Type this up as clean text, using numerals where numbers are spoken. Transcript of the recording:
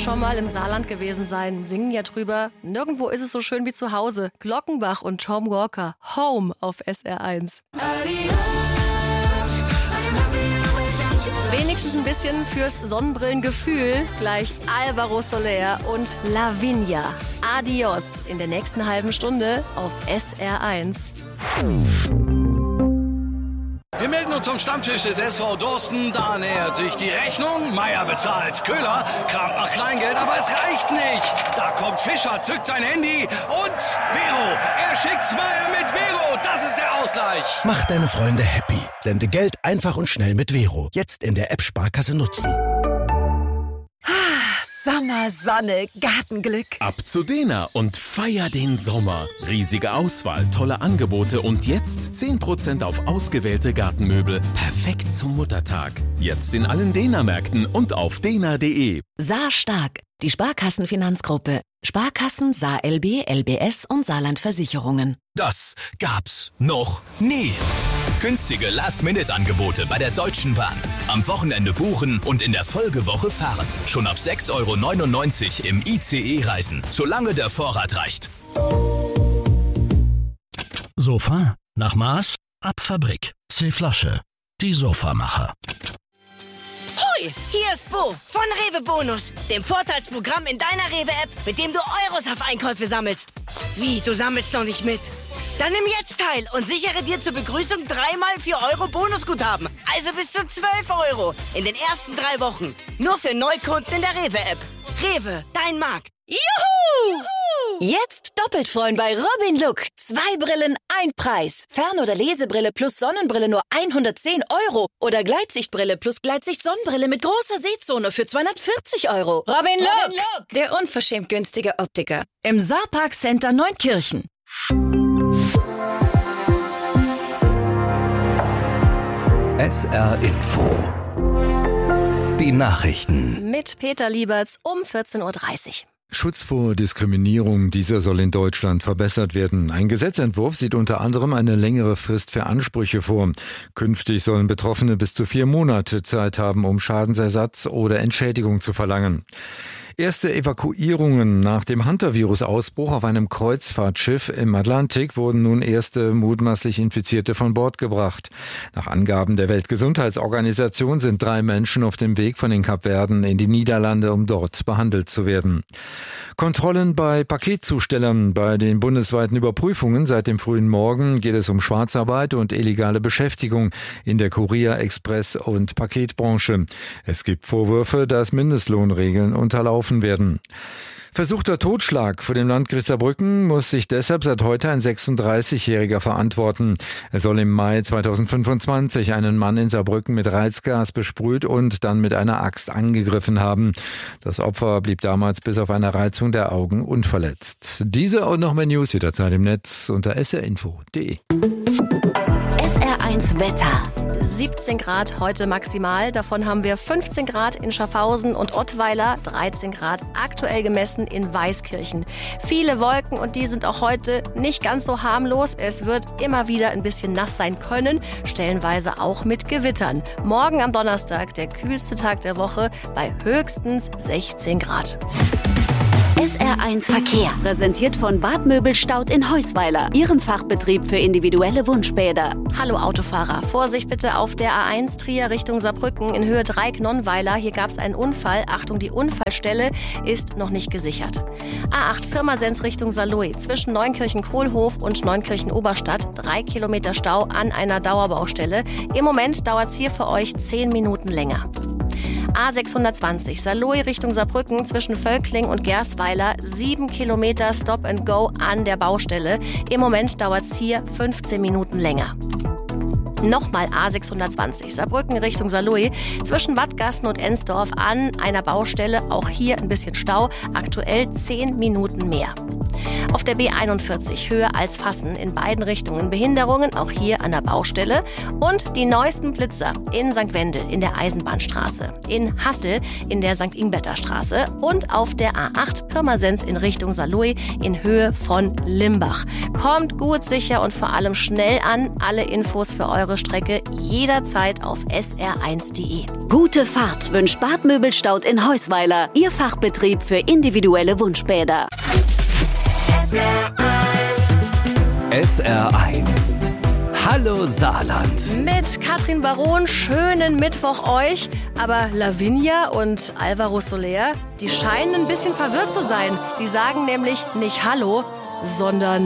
schon mal im Saarland gewesen sein, singen ja drüber. Nirgendwo ist es so schön wie zu Hause. Glockenbach und Tom Walker, Home auf SR1. Wenigstens ein bisschen fürs Sonnenbrillengefühl. Gleich Alvaro Soler und Lavinia. Adios in der nächsten halben Stunde auf SR1. Wir melden uns zum Stammtisch des SV Dorsten. Da nähert sich die Rechnung. Meier bezahlt. Köhler kramt nach Kleingeld, aber es reicht nicht. Da kommt Fischer, zückt sein Handy und Vero. Er schickt's Meier mit Vero. Das ist der Ausgleich. Mach deine Freunde happy. Sende Geld einfach und schnell mit Vero. Jetzt in der App Sparkasse nutzen. Sommer, Sonne, Gartenglück. Ab zu Dena und feier den Sommer. Riesige Auswahl, tolle Angebote und jetzt 10% auf ausgewählte Gartenmöbel. Perfekt zum Muttertag. Jetzt in allen Dena-Märkten und auf dena.de. Saar Stark, die Sparkassenfinanzgruppe. Sparkassen, Saar LB, LBS und Saarland Versicherungen. Das gab's noch nie. Günstige Last-Minute-Angebote bei der Deutschen Bahn. Am Wochenende buchen und in der Folgewoche fahren. Schon ab 6,99 € im ICE reisen, solange der Vorrat reicht. Sofa? Nach Maß? Ab Fabrik. C-Flasche. Die Sofamacher. Hoi, hier ist Bo von Rewe Bonus, dem Vorteilsprogramm in deiner Rewe-App, mit dem du Euros auf Einkäufe sammelst. Wie, du sammelst noch nicht mit? Dann nimm jetzt teil und sichere dir zur Begrüßung 3x 4 € Bonusguthaben. Also bis zu 12 € in den ersten 3 Wochen. Nur für Neukunden in der Rewe-App. Rewe, dein Markt. Juhu! Jetzt doppelt freuen bei Robin Look. 2 Brillen, 1 Preis. Fern- oder Lesebrille plus Sonnenbrille nur 110 € Oder Gleitsichtbrille plus Gleitsicht-Sonnenbrille mit großer Sehzone für 240 €. Robin Look, der unverschämt günstige Optiker. Im Saarpark Center Neunkirchen. SR Info. Die Nachrichten. Mit Peter Lieberts um 14:30 Uhr. Schutz vor Diskriminierung, dieser soll in Deutschland verbessert werden. Ein Gesetzentwurf sieht unter anderem eine längere Frist für Ansprüche vor. Künftig sollen Betroffene bis zu 4 Monate Zeit haben, um Schadensersatz oder Entschädigung zu verlangen. Erste Evakuierungen nach dem Hantavirus-Ausbruch auf einem Kreuzfahrtschiff im Atlantik wurden nun erste mutmaßlich Infizierte von Bord gebracht. Nach Angaben der Weltgesundheitsorganisation sind 3 Menschen auf dem Weg von den Kapverden in die Niederlande, um dort behandelt zu werden. Kontrollen bei Paketzustellern. Bei den bundesweiten Überprüfungen seit dem frühen Morgen geht es um Schwarzarbeit und illegale Beschäftigung in der Kurier-, Express- und Paketbranche. Es gibt Vorwürfe, dass Mindestlohnregeln unterlaufen werden. Versuchter Totschlag. Vor dem Landgericht Saarbrücken muss sich deshalb seit heute ein 36-Jähriger verantworten. Er soll im Mai 2025 einen Mann in Saarbrücken mit Reizgas besprüht und dann mit einer Axt angegriffen haben. Das Opfer blieb damals bis auf eine Reizung der Augen unverletzt. Diese und noch mehr News jederzeit im Netz unter srinfo.de. SR1 Wetter. 17 Grad heute maximal. Davon haben wir 15 Grad in Schaffhausen und Ottweiler, 13 Grad aktuell gemessen in Weißkirchen. Viele Wolken und die sind auch heute nicht ganz so harmlos. Es wird immer wieder ein bisschen nass sein können, stellenweise auch mit Gewittern. Morgen am Donnerstag, der kühlste Tag der Woche, bei höchstens 16 Grad. SR1 Verkehr, präsentiert von Bad Möbelstaud in Heusweiler, Ihrem Fachbetrieb für individuelle Wunschbäder. Hallo Autofahrer, Vorsicht bitte auf der A1 Trier Richtung Saarbrücken in Höhe 3 Knonnweiler. Hier gab es einen Unfall. Achtung, die Unfallstelle ist noch nicht gesichert. A8 Pirmasens Richtung Saarlouis zwischen Neunkirchen-Kohlhof und Neunkirchen-Oberstadt. 3 Kilometer Stau an einer Dauerbaustelle. Im Moment dauert es hier für euch 10 Minuten länger. A620 Saarlouis Richtung Saarbrücken zwischen Völkling und Gersweiler, 7 Kilometer Stop and Go an der Baustelle. Im Moment dauert es hier 15 Minuten länger. Nochmal A620 Saarbrücken Richtung Saarlouis zwischen Wattgassen und Ensdorf an einer Baustelle. Auch hier ein bisschen Stau, aktuell 10 Minuten mehr. Auf der B41 Höhe als Fassen in beiden Richtungen Behinderungen, auch hier an der Baustelle. Und die neuesten Blitzer in St. Wendel in der Eisenbahnstraße, in Hassel in der St. Ingberter Straße und auf der A8 Pirmasens in Richtung Saarlouis in Höhe von Limbach. Kommt gut, sicher und vor allem schnell an. Alle Infos für eure eure Strecke jederzeit auf sr1.de. Gute Fahrt wünscht Bad Möbelstaud in Heusweiler, Ihr Fachbetrieb für individuelle Wunschbäder. SR1. Hallo Saarland. Mit Katrin Baron, schönen Mittwoch euch. Aber Lavinia und Alvaro Soler, die scheinen ein bisschen verwirrt zu sein. Die sagen nämlich nicht Hallo, sondern